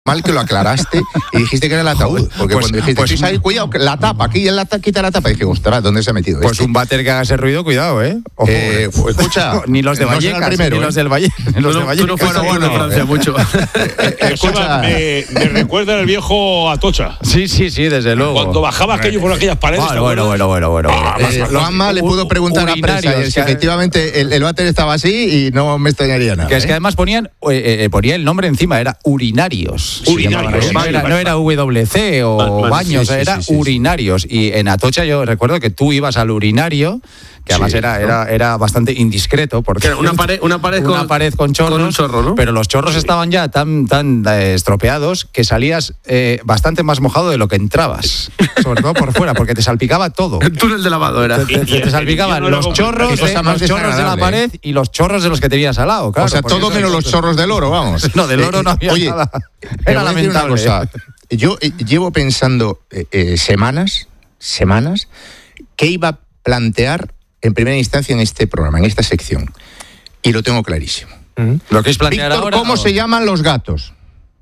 Mal que lo aclaraste y dijiste que era el ataúd. Porque cuando dijiste, sí, ahí, cuidado, la tapa, aquí quita la tapa. Y dije, ostras, ¿dónde se ha metido? Pues un váter que haga ese ruido, cuidado, ¿eh? Ojo, escucha, ni los de Vallecas, ni los del Valle. Tú no fuiste bueno en Francia mucho. Escucha, me recuerda el viejo Atocha. Sí, desde luego. Cuando bajaba aquello por aquellas paredes. Bueno. Juanma le pudo preguntar a prensa si efectivamente el váter estaba así y no me extrañaría nada. Que es que además ponía el nombre encima, era urinarios. Urinarios. No era WC o baños, era urinarios. Y en Atocha yo recuerdo que tú ibas al urinario, que además era bastante indiscreto, porque era una pared con chorros, con un chorro, ¿no? Pero los chorros estaban ya tan estropeados que salías bastante más mojado de lo que entrabas, sobre todo por fuera, porque te salpicaba todo. El túnel de lavado era. Te salpicaban los chorros de la pared y los chorros de los que tenías al lado, claro. O sea, todo menos los chorros del oro, vamos. No, del oro no había nada. Era lamentable. Yo llevo pensando semanas qué iba a plantear en primera instancia en este programa, en esta sección. Y lo tengo clarísimo. ¿Lo que es plantear Víctor, ahora? ¿cómo se llaman los gatos?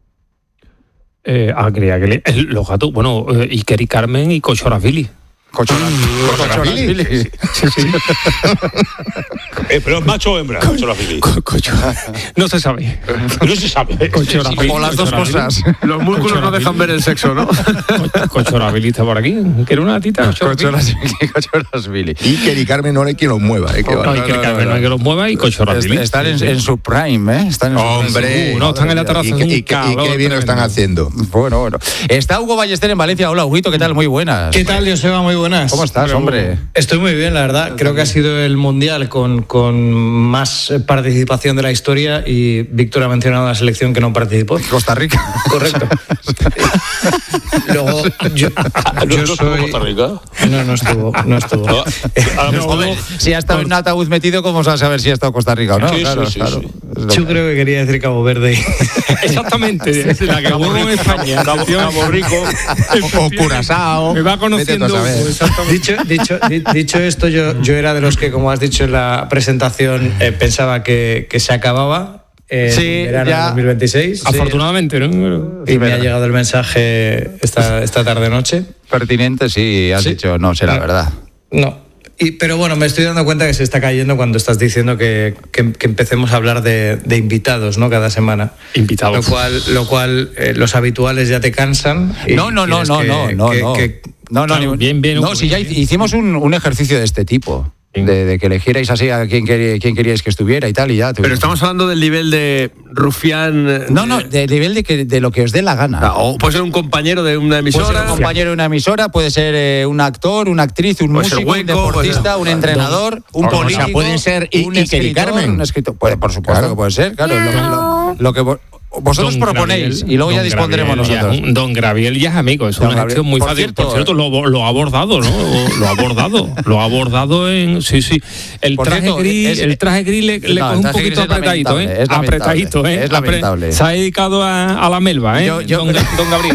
Creía que los gatos, bueno, Iker y Carmen y Cochorabili. ¿Cochorabili? Sí. ¿Pero es macho o hembra? Cochorabili. No se sabe. No se sabe. Cochorabili. O las dos cosas. Los músculos no dejan ver el sexo, ¿no? Cochorabili está por aquí. Que era una tita. Cochorabili. Iker y Carmen no hay quien los mueva. No, Iker y Carmen no hay que los mueva y Cochorabili. Están en su prime, ¿eh? Están ¿Y qué bien lo están haciendo? Bueno. Está Hugo Ballester en Valencia. Hola, Huguito, ¿qué tal? Muy buenas. ¿Qué tal, Joseba? Muy buenas. ¿Cómo estás, hombre? Estoy muy bien, la verdad. Creo que ha sido el mundial con más participación de la historia y Víctor ha mencionado la selección que no participó. Costa Rica. Correcto. Luego, yo soy... ¿Costa Rica? No estuvo. Si ha estado en un ataúd metido, ¿cómo vas a saber si ha estado Costa Rica o no? Sí. Yo creo que quería decir Cabo Verde. Exactamente. La que hubo en España. Cabo Rico. O Curazao. Me va conociendo. Dicho esto, yo era de los que, como has dicho en la presentación, pensaba que se acababa en verano de 2026. Afortunadamente, ¿no? Y me ha llegado el mensaje esta tarde-noche. Pertinente, sí, has dicho, no será verdad. No. Pero bueno, me estoy dando cuenta que se está cayendo cuando estás diciendo que empecemos a hablar de invitados, ¿no? Cada semana. Invitados. Lo cual los habituales ya te cansan. No. Bien. No, si ya hicimos un ejercicio de este tipo. De que eligierais así a quién queríais que estuviera y tal y ya. Pero estamos hablando del nivel de rufián. No, del nivel de lo que os dé la gana. O puede ser un compañero de una emisora. Puede ser un compañero de una emisora, puede ser un actor, una actriz, un músico, un deportista, un entrenador, un político. O sea, pueden ser Iker y Carmen. Un escritor. Por supuesto que puede ser, claro. Lo que vosotros Don proponéis Graviel, y luego ya dispondremos nosotros. Don Graviel ya es amigo, es una gestión muy fácil. Por cierto, lo ha abordado, ¿no? Lo ha abordado en... Sí. El traje gris le coge un poquito apretadito, ¿eh? Apretadito, ¿eh? Es lamentable. Se ha dedicado a la melva, ¿eh? Don Gabriel.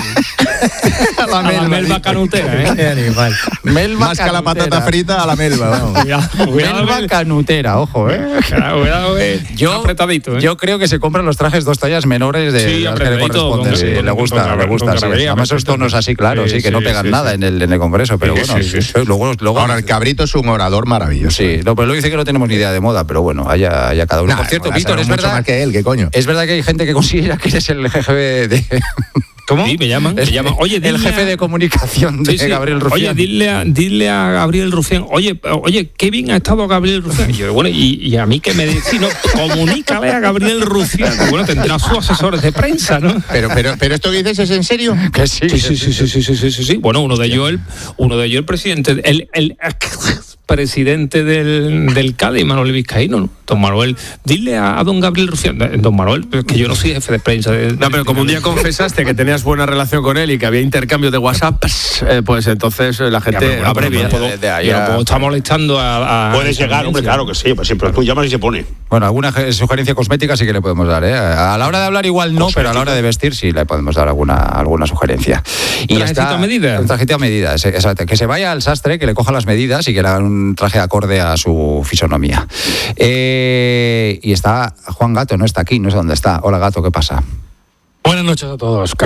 A la melva canutera, ¿eh? Melva más que a la patata frita, a la melva, vamos. Melva canutera, ojo, ¿eh? Cuidado, apretadito, ¿eh? Yo creo que se compran los trajes 2 tallas menores de las que le corresponden. Sí, le gusta. Además esos tonos así, claro, sí, que no pegan nada en el congreso, pero bueno. Luego, ahora, el Cabrito es un orador maravilloso. Sí, pero luego dice que no tenemos ni idea de moda, pero bueno, haya cada uno. Por cierto, Víctor, es verdad más que él, ¿qué coño? Es verdad que hay gente que considera que eres el jefe de... ¿Cómo? Sí, me llaman. Oye, el jefe de comunicación de Gabriel Rufián. Oye, dile a Gabriel Rufián, oye, qué bien ha estado Gabriel Rufián. Y yo, bueno, y a mí que me decís, no, comunícale a Gabriel Rufián. Bueno, tendrá sus asesores de prensa, ¿no? Pero esto que dices es en serio. Que sí. Sí. Bueno, uno de ellos el presidente, el presidente del Cádiz, Manuel Vizcaíno, ¿no? Don Manuel, dile a don Gabriel Rufián, don Manuel, que yo no soy jefe de prensa. No, pero como un día confesaste que tenías buena relación con él y que había intercambio de WhatsApp, pues entonces la gente abrevia. Yo no puedo estar molestando a puedes llegar, hombre, claro que sí, pero tú llamas y se pone. Bueno, alguna sugerencia cosmética sí que le podemos dar, ¿eh? A la hora de hablar igual no, pero a la hora de vestir sí le podemos dar alguna sugerencia. Y ¿trajecito a medida? Un trajecito a medida, exacto. Que se vaya al sastre, que le coja las medidas y que le hagan un traje acorde a su fisonomía. Y está Juan Gato, no está aquí, no sé dónde está. Hola, Gato, ¿qué pasa? Buenas noches a todos.